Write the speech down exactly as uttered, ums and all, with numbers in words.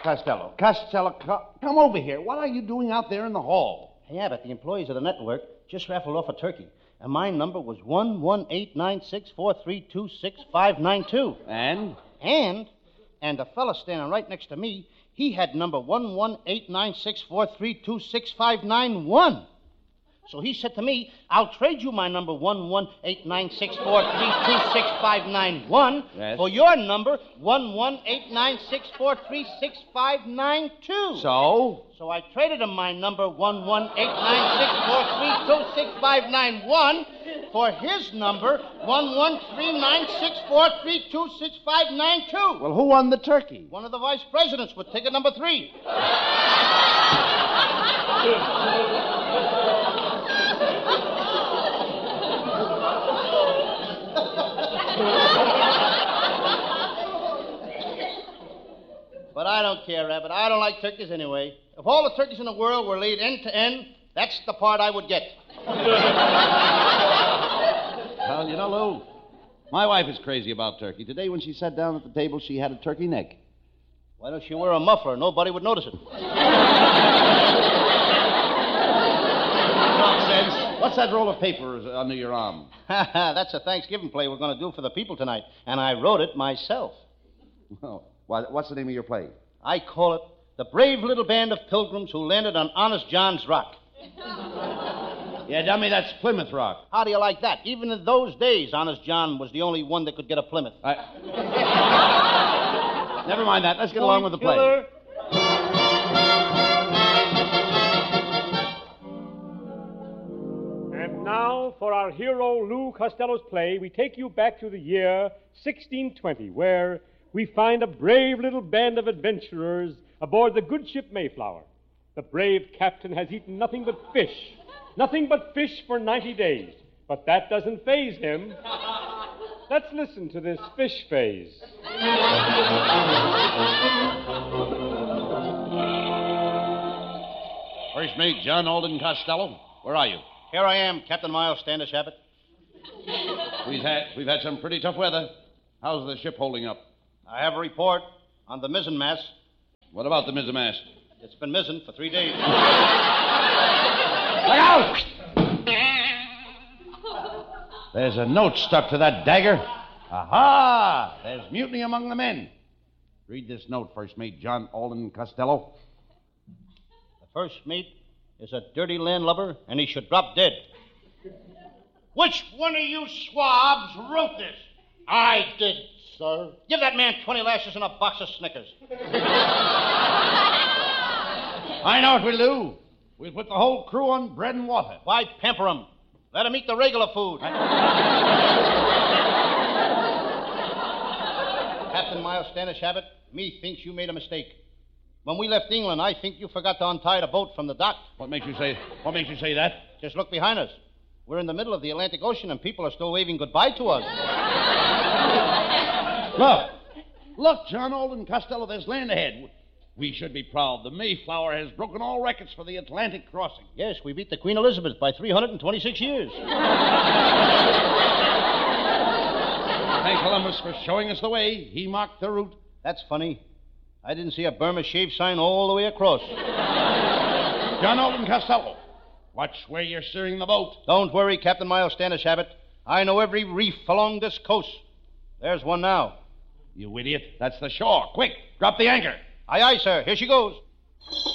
Costello, Costello, co- come over here. What are you doing out there in the hall? Hey, Abbott, the employees of the network just raffled off a turkey, and my number was one one eight nine six four three two six five nine two. And? And, and the fella standing right next to me, he had number one one eight nine six four three two six five nine one. So he said to me, I'll trade you my number one one eight nine six four three two six five nine one yes. for your number one one eight nine six four three six five nine two. So? So I traded him my number one one eight nine six four three two six five nine one for his number one one three nine six four three two six five nine two. Well, who won the turkey? One of the vice presidents with ticket number three. But I don't care, Rabbit. I don't like turkeys anyway. If all the turkeys in the world were laid end to end, that's the part I would get. Well, you know, Lou, my wife is crazy about turkey. Today when she sat down at the table, she had a turkey neck. Why don't you wear a muffler? Nobody would notice it. Nonsense. What's that roll of paper under your arm? That's a Thanksgiving play we're going to do for the people tonight, and I wrote it myself. Well, what's the name of your play? I call it The Brave Little Band of Pilgrims Who Landed on Honest John's Rock. Yeah, dummy, that's Plymouth Rock. How do you like that? Even in those days, Honest John was the only one that could get a Plymouth. I... Never mind that. Let's get along with the play. And now, for our hero Lou Costello's play, we take you back to the year sixteen twenty, where we find a brave little band of adventurers aboard the good ship Mayflower. The brave captain has eaten nothing but fish, nothing but fish for ninety days. But that doesn't faze him. Let's listen to this fish phase. First mate John Alden Costello, where are you? Here I am, Captain Miles Standish Abbott. We've had, we've had some pretty tough weather. How's the ship holding up? I have a report on the mizzenmast. What about the mizzenmast? It's been mizzen for three days. Look out! There's a note stuck to that dagger. Aha! There's mutiny among the men. Read this note, First Mate John Alden Costello. The first mate is a dirty landlubber, and he should drop dead. Which one of you swabs wrote this? I did, sir. Give that man twenty lashes and a box of Snickers. I know what we'll do. We'll put the whole crew on bread and water. Why pamper him? Let him eat the regular food. Captain Miles Standish Abbott, me thinks you made a mistake. When we left England, I think you forgot to untie the boat from the dock. What makes you say what makes you say that? Just look behind us. We're in the middle of the Atlantic Ocean, and people are still waving goodbye to us. Look. Look, John Alden Costello, there's land ahead. We should be proud. The Mayflower has broken all records for the Atlantic crossing. Yes, we beat the Queen Elizabeth by three hundred twenty-six years. Thank Columbus for showing us the way. He marked the route. That's funny. I didn't see a Burma shave sign all the way across. John Alden Costello, watch where you're steering the boat. Don't worry, Captain Miles Standish Abbott. I know every reef along this coast. There's one now. You idiot. That's the shore. Quick, drop the anchor. Aye, aye, sir. Here she goes.